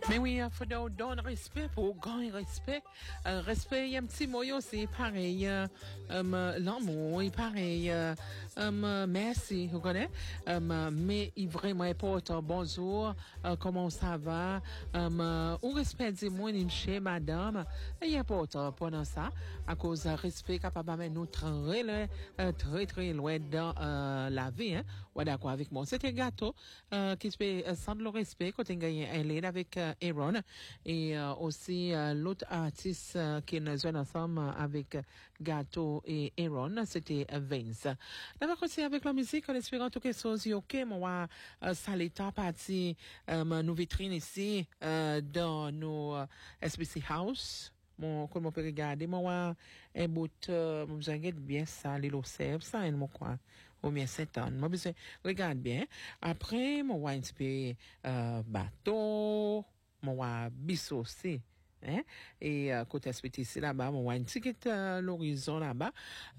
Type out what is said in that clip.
Mais oui, il faut donner respect pour grand respect. Respect, il y a un petit mot, c'est pareil. L'amour, est pareil. Merci, vous connaissez? Mais il est vraiment important. Bonjour, comment ça va? Ou respect du moi, chez madame. Il est important pendant ça. À cause de respect capable de nous très loin dans la vie. Hein? Ouais, d'accord avec moi. C'était gâteau qui se fait sans le respect quand il y a un lien avec Aaron et aussi l'autre artiste qui nous joue ensemble avec Gâteau et Aaron, c'était Vince. On va continuer avec la musique en espérant toutes les choses ok. Moi, ça l'état parti nos vitrines ici dans nos SBC House. Comme on peut regarder, moi, un bout, vous avez bien ça, les serve ça, et moi, quoi, au bien 7 ans. Moi, besoin, regarde bien. Après, moi, un petit peu, bateau, moi, bissot aussi. Hein? Et côté aspect ici là-bas, moi, un ticket l'horizon là-bas.